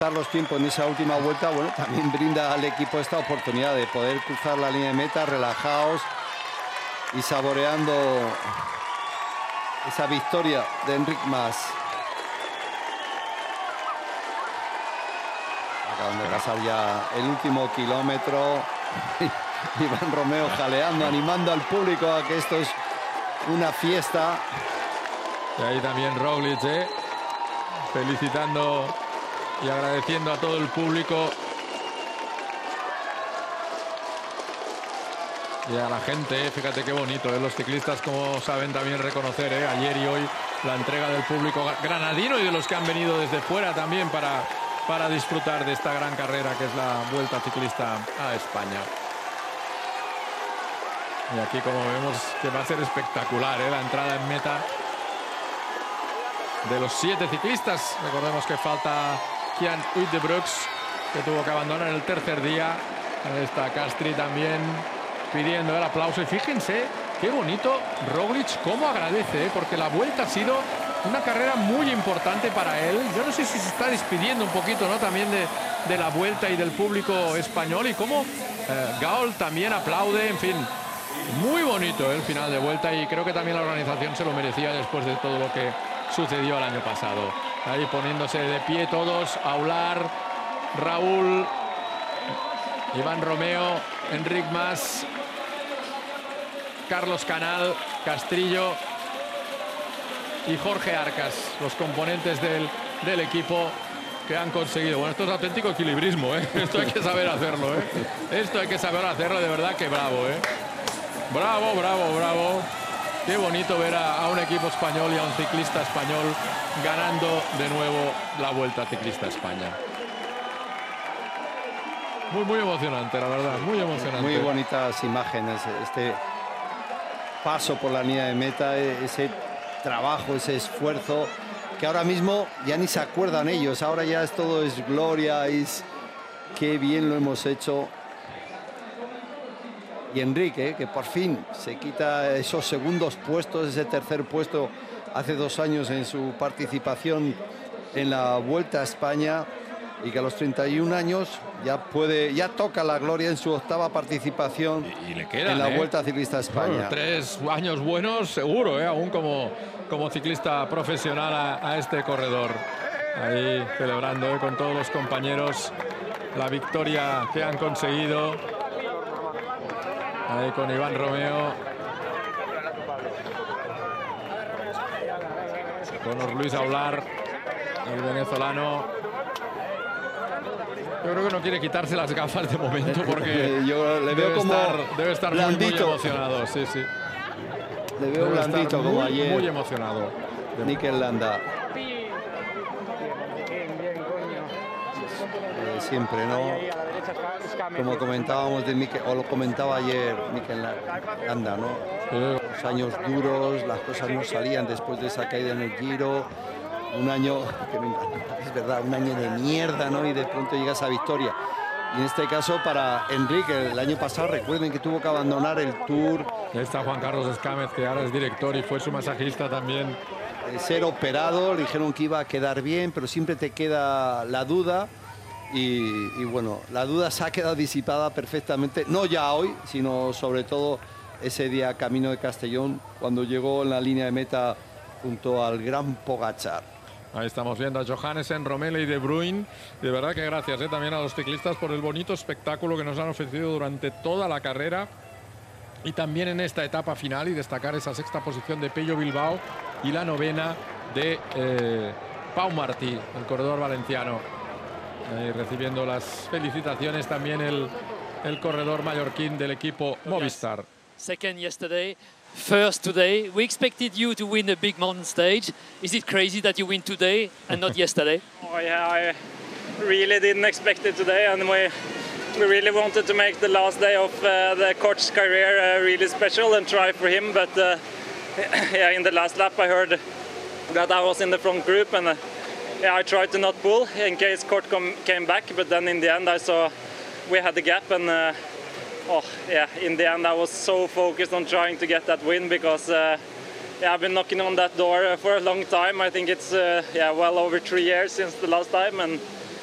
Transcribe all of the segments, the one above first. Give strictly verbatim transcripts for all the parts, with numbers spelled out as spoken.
los tiempos en esa última vuelta, bueno, también brinda al equipo esta oportunidad de poder cruzar la línea de meta relajados y saboreando esa victoria de Enric Mas. Acaban de pasar ya el último kilómetro. Iván Romeo jaleando, animando al público a que esto es una fiesta. Y ahí también Roglic, ¿eh? felicitando y agradeciendo a todo el público y a la gente. ¿eh? Fíjate qué bonito, ¿eh? los ciclistas como saben también reconocer, ¿eh? ayer y hoy, la entrega del público granadino y de los que han venido desde fuera también para, para disfrutar de esta gran carrera que es la Vuelta Ciclista a España. Y aquí, como vemos, que va a ser espectacular, ¿eh? la entrada en meta de los siete ciclistas. Recordemos que falta Kian Uijtdebroeks, que tuvo que abandonar el tercer día. Ahí está Castri también pidiendo el aplauso. Y fíjense qué bonito Roglic cómo agradece, ¿eh? porque la vuelta ha sido una carrera muy importante para él. Yo no sé si se está despidiendo un poquito, ¿no? también de, de la vuelta y del público español, y cómo eh, Gaul también aplaude. En fin, muy bonito el final de vuelta, y creo que también la organización se lo merecía después de todo lo que sucedió el año pasado. Ahí poniéndose de pie todos, Aular, Raúl, Iván Romeo, Enric Mas, Carlos Canal, Castrillo y Jorge Arcas, los componentes del, del equipo que han conseguido. Bueno, esto es auténtico equilibrismo, ¿eh? Esto hay que saber hacerlo, ¿eh? Esto hay que saber hacerlo, de verdad que bravo, ¿eh? Bravo, bravo, bravo. Qué bonito ver a, a un equipo español y a un ciclista español ganando de nuevo la Vuelta Ciclista a España. Muy, muy emocionante, la verdad, muy emocionante. Muy bonitas imágenes, este paso por la línea de meta, ese trabajo, ese esfuerzo, que ahora mismo ya ni se acuerdan ellos, ahora ya es todo es gloria, es qué bien lo hemos hecho. Y Enrique, que por fin se quita esos segundos puestos, ese tercer puesto hace dos años en su participación en la Vuelta a España, y que a los treinta y un años ya puede, ya toca la gloria en su octava participación y, y le quedan, en la ¿eh? Vuelta Ciclista a España. Bueno, tres años buenos seguro, ¿eh? aún como, como ciclista profesional a, a este corredor. Ahí celebrando, ¿eh? con todos los compañeros la victoria que han conseguido. Ahí con Iván Romeo, con Luis Aular, el venezolano. Yo creo que no quiere quitarse las gafas de momento, porque yo le veo debe como estar, debe estar muy, muy emocionado. Sí, sí. Le veo debe blandito como muy, ayer. Muy emocionado. Mikel Landa. Eh, siempre, ¿no? Como comentábamos de Mikel, o lo comentaba ayer Mikel Landa, ¿no? Sí. Los años duros, las cosas no salían después de esa caída en el Giro. Un año, que me encanta, es verdad, un año de mierda, ¿no? Y de pronto llega esa victoria. Y en este caso para Enrique, el año pasado, recuerden que tuvo que abandonar el Tour. Ahí está Juan Carlos Escámez, que ahora es director y fue su masajista también. De ser operado, le dijeron que iba a quedar bien, pero siempre te queda la duda. Y, y bueno, la duda se ha quedado disipada perfectamente, no ya hoy, sino sobre todo ese día camino de Castellón, cuando llegó en la línea de meta junto al gran Pogačar. Ahí estamos viendo a Johannesen, Romele y De Bruyne. De verdad que gracias, ¿eh? también a los ciclistas por el bonito espectáculo que nos han ofrecido durante toda la carrera y también en esta etapa final, y destacar esa sexta posición de Pello Bilbao y la novena de eh, Pau Martí, el corredor valenciano. Ahí recibiendo las felicitaciones también el, el corredor mallorquín del equipo Movistar. Second yesterday, first today. We expected you to win a big mountain stage. Is it crazy that you win today and not yesterday? Oh yeah, I really didn't expect it today, and we we really wanted to make the last day of uh, the coach's career uh, really special and try for him. But uh, yeah, in the last lap, I heard that I was in the front group, and uh, yeah, I tried to not pull in case Kort come, came back. But then in the end, I saw we had the gap, and. Uh, Oh, yeah, in the end I was so focused on trying to get that win, because uh, yeah, I've been knocking on that door for a long time. I think it's uh, yeah, well over three years since the last time, and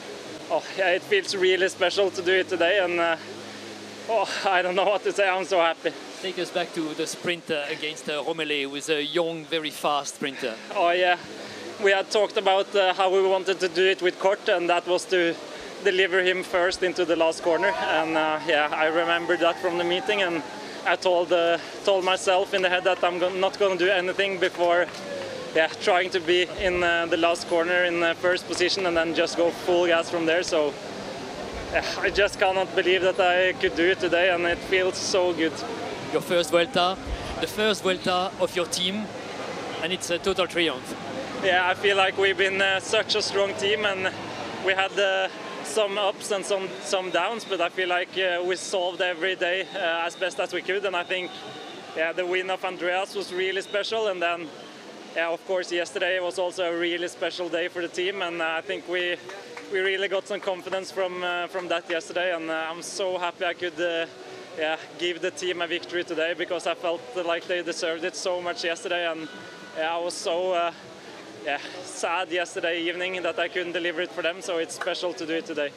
oh, yeah, it feels really special to do it today, and uh, oh, I don't know what to say. I'm so happy. Take us back to the sprint uh, against uh, Romele, who is a young, very fast sprinter. Oh yeah, we had talked about uh, how we wanted to do it with Kort, and that was to deliver him first into the last corner. And uh, yeah, I remembered that from the meeting, and I told uh, told myself in the head that I'm go not going to do anything before yeah, trying to be in uh, the last corner in the first position and then just go full gas from there. So yeah, I just cannot believe that I could do it today, and it feels so good. Your first Vuelta, the first Vuelta of your team, and it's a total triumph. Yeah, I feel like we've been uh, such a strong team, and we had uh, some ups and some some downs, but I feel like uh, we solved every day uh, as best as we could. And I think yeah, the win of Andreas was really special, and then yeah, of course yesterday was also a really special day for the team, and uh, I think we we really got some confidence from uh, from that yesterday, and uh, I'm so happy I could uh, yeah, give the team a victory today, because I felt like they deserved it so much yesterday, and yeah, I was so uh, yeah, sad yesterday evening that I couldn't deliver it for them, so it's special to do it today.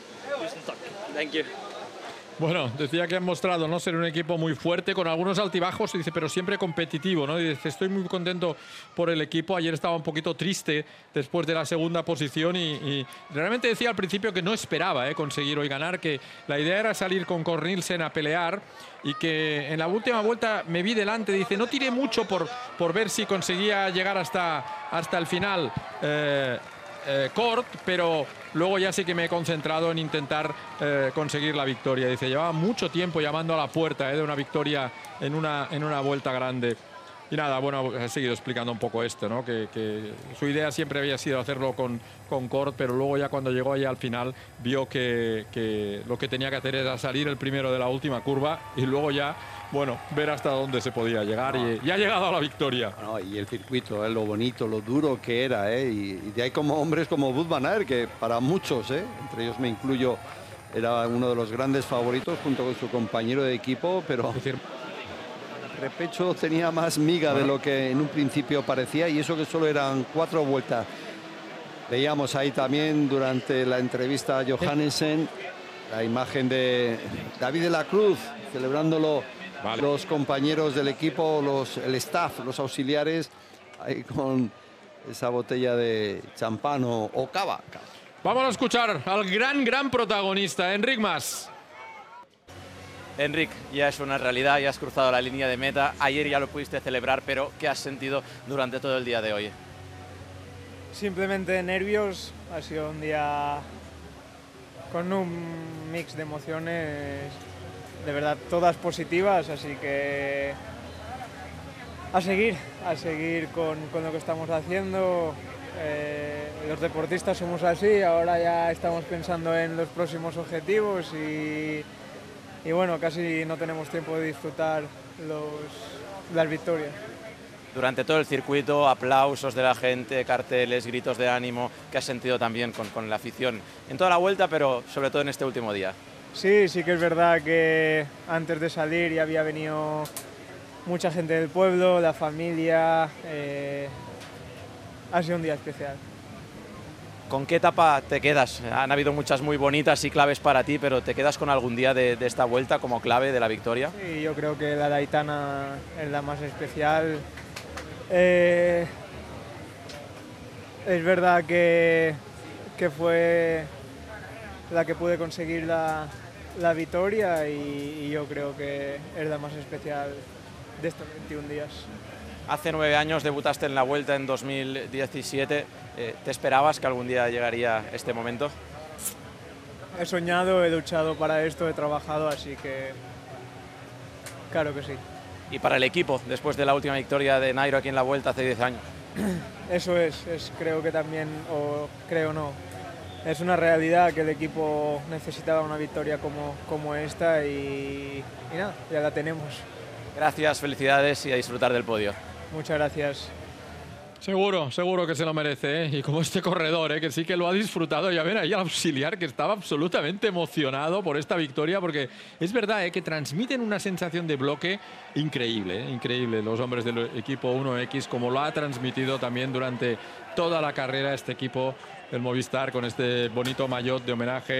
Thank you. Bueno, decía que han mostrado no ser un equipo muy fuerte, con algunos altibajos, y dice, pero siempre competitivo, ¿no? Y dice, estoy muy contento por el equipo. Ayer estaba un poquito triste después de la segunda posición y, y realmente decía al principio que no esperaba eh, conseguir hoy ganar, que la idea era salir con Kort Nielsen a pelear, y que en la última vuelta me vi delante. Dice, no tiré mucho por, por ver si conseguía llegar hasta, hasta el final eh, eh, Kort, pero luego ya sí que me he concentrado en intentar eh, conseguir la victoria. Dice, llevaba mucho tiempo llamando a la puerta eh, de una victoria en una, en una vuelta grande. Y nada, bueno, he seguido explicando un poco esto, ¿no? Que, que su idea siempre había sido hacerlo con, con Kort, pero luego ya cuando llegó allá al final vio que, que lo que tenía que hacer era salir el primero de la última curva y luego ya, bueno, ver hasta dónde se podía llegar, no. y, y ha llegado a la victoria. No, y el circuito, eh, lo bonito, lo duro que era, eh, y, y de ahí como hombres como Wout van Aert, que para muchos, eh, entre ellos me incluyo, era uno de los grandes favoritos junto con su compañero de equipo, pero Repecho tenía más miga de lo que en un principio parecía, y eso que solo eran cuatro vueltas. Veíamos ahí también durante la entrevista a Johannesen la imagen de David de la Cruz celebrándolo, vale. Los compañeros del equipo, los, el staff, los auxiliares, ahí con esa botella de champán o, o cava. Vamos a escuchar al gran, gran protagonista, Enric Mas. Enric, ya es una realidad, ya has cruzado la línea de meta, ayer ya lo pudiste celebrar, pero ¿qué has sentido durante todo el día de hoy? Simplemente nervios, ha sido un día con un mix de emociones, de verdad todas positivas, así que a seguir, a seguir con, con lo que estamos haciendo. Eh, los deportistas somos así, ahora ya estamos pensando en los próximos objetivos y Y bueno, casi no tenemos tiempo de disfrutar los, las victorias. Durante todo el circuito, aplausos de la gente, carteles, gritos de ánimo, ¿qué has sentido también con, con la afición en toda la vuelta, pero sobre todo en este último día? Sí, sí que es verdad que antes de salir ya había venido mucha gente del pueblo, la familia, eh, ha sido un día especial. ¿Con qué etapa te quedas? Han habido muchas muy bonitas y claves para ti, pero ¿te quedas con algún día de, de esta vuelta como clave de la victoria? Sí, yo creo que la de Aitana es la más especial. Eh, es verdad que, que fue la que pude conseguir la, la victoria y, y yo creo que es la más especial de estos veintiún días. Hace nueve años debutaste en la Vuelta en dos mil diecisiete. Eh, ¿Te esperabas que algún día llegaría este momento? He soñado, he luchado para esto, he trabajado, así que claro que sí. Y para el equipo, después de la última victoria de Nairo aquí en la Vuelta hace diez años. Eso es, es creo que también, o creo no, es una realidad que el equipo necesitaba una victoria como, como esta y, y nada, ya la tenemos. Gracias, felicidades y a disfrutar del podio. Muchas gracias. Seguro, seguro que se lo merece, ¿eh? Y como este corredor, ¿eh? Que sí que lo ha disfrutado. Ya ven ahí al auxiliar que estaba absolutamente emocionado por esta victoria, porque es verdad, ¿eh? Que transmiten una sensación de bloque increíble, ¿eh? Increíble los hombres del equipo uno equis, como lo ha transmitido también durante toda la carrera este equipo del Movistar con este bonito maillot de homenaje.